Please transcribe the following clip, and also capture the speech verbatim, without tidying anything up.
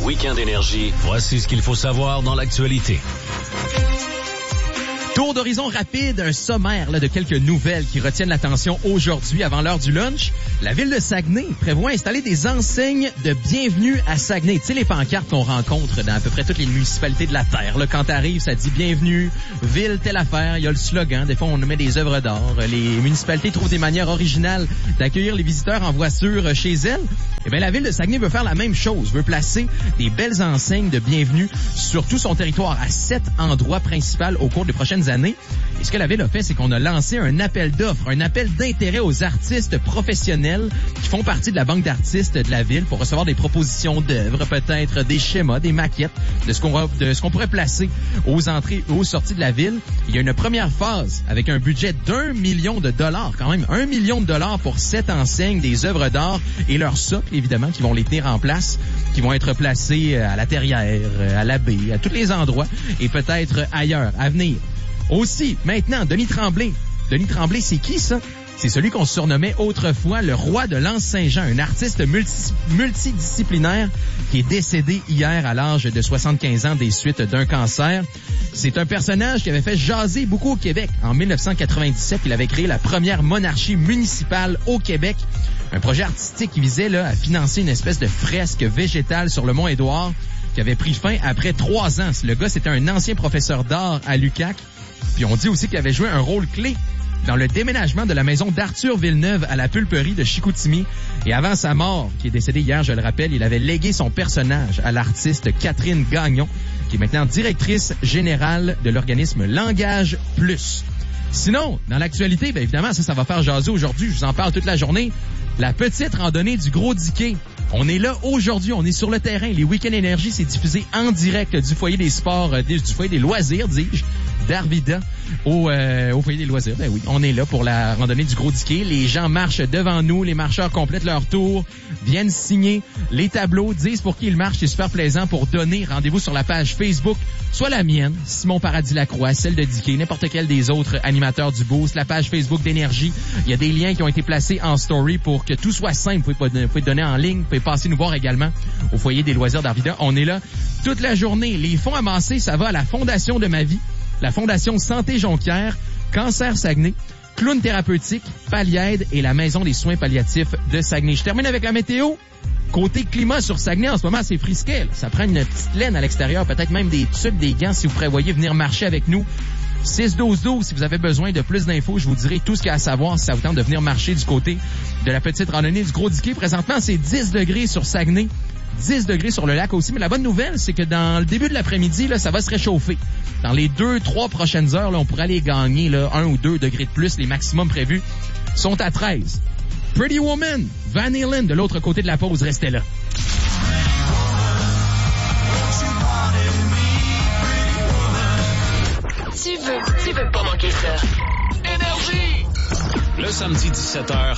Week-end Énergie. Voici ce qu'il faut savoir dans l'actualité. Tour d'horizon rapide, un sommaire là, de quelques nouvelles qui retiennent l'attention aujourd'hui avant l'heure du lunch. La ville de Saguenay prévoit installer des enseignes de bienvenue à Saguenay. Tu sais, les pancartes qu'on rencontre dans à peu près toutes les municipalités de la Terre. Là, quand t'arrives, ça dit bienvenue, ville, telle affaire. Il y a le slogan. Des fois, on met des œuvres d'art. Les municipalités trouvent des manières originales d'accueillir les visiteurs en voiture chez elles. Eh bien, la ville de Saguenay veut faire la même chose, veut placer des belles enseignes de bienvenue sur tout son territoire à sept endroits principaux au cours des prochaines années. Et ce que la ville a fait, c'est qu'on a lancé un appel d'offres, un appel d'intérêt aux artistes professionnels qui font partie de la banque d'artistes de la ville pour recevoir des propositions d'œuvres, peut-être des schémas, des maquettes de ce qu'on va, de ce qu'on pourrait placer aux entrées et aux sorties de la ville. Il y a une première phase avec un budget d'un million de dollars, quand même, un million de dollars pour sept enseignes, des œuvres d'art et leurs socles, évidemment, qui vont les tenir en place, qui vont être placés à la Terrière, à la baie, à tous les endroits et peut-être ailleurs, à venir. Aussi, maintenant, Denis Tremblay. Denis Tremblay, c'est qui ça? C'est celui qu'on surnommait autrefois le roi de l'Anse-Saint-Jean, un artiste multi- multidisciplinaire qui est décédé hier à l'âge de soixante-quinze ans des suites d'un cancer. C'est un personnage qui avait fait jaser beaucoup au Québec. En dix-neuf cent quatre-vingt-dix-sept, il avait créé la première monarchie municipale au Québec. Un projet artistique qui visait là, à financer une espèce de fresque végétale sur le Mont-Édouard qui avait pris fin après trois ans. Le gars, c'était un ancien professeur d'art à l'U Q A C. Puis on dit aussi qu'il avait joué un rôle clé dans le déménagement de la maison d'Arthur Villeneuve à la pulperie de Chicoutimi. Et avant sa mort, qui est décédée hier, je le rappelle, il avait légué son personnage à l'artiste Catherine Gagnon, qui est maintenant directrice générale de l'organisme Langage Plus. Sinon, dans l'actualité, bien évidemment, ça, ça va faire jaser aujourd'hui. Je vous en parle toute la journée. La petite randonnée du Gros-Diquet. On est là aujourd'hui, on est sur le terrain. Les Week-end Énergie, c'est diffusé en direct du foyer des sports, euh, du foyer des loisirs, dis-je, d'Arvida au, euh, au foyer des loisirs. Ben oui, on est là pour la randonnée du Gros-Diquet. Les gens marchent devant nous, les marcheurs complètent leur tour, viennent signer les tableaux, disent pour qui ils marchent. C'est super plaisant pour donner. Rendez-vous sur la page Facebook, soit la mienne, Simon Paradis-Lacroix, celle de Diquet, n'importe quel des autres animateurs du Boost, la page Facebook d'Énergie. Il y a des liens qui ont été placés en story pour que tout soit simple. Vous pouvez, vous pouvez donner en ligne, vous pouvez passer nous voir également au foyer des loisirs d'Arvida. On est là toute la journée. Les fonds amassés, ça va à la Fondation de ma vie, la Fondation Santé Jonquière, Cancer Saguenay, Clown Thérapeutique, Palliaide et la Maison des soins palliatifs de Saguenay. Je termine avec la météo. Côté climat sur Saguenay, en ce moment, c'est frisquet. Là. Ça prend une petite laine à l'extérieur, peut-être même des tubes, des gants si vous prévoyez venir marcher avec nous. six douze douze, si vous avez besoin de plus d'infos, je vous dirai tout ce qu'il y a à savoir si ça vous tente de venir marcher du côté de la petite randonnée du Gros-Diquet. Présentement, c'est dix degrés sur Saguenay, dix degrés sur le lac aussi. Mais la bonne nouvelle, c'est que dans le début de l'après-midi, là, ça va se réchauffer. Dans les deux, trois prochaines heures, là, on pourrait aller gagner là, un ou deux degrés de plus. Les maximums prévus sont à treize. Pretty Woman, Van Halen, de l'autre côté de la pause, restez là. Tu veux, tu veux pas manquer ça. Énergie! Le samedi dix-sept heures,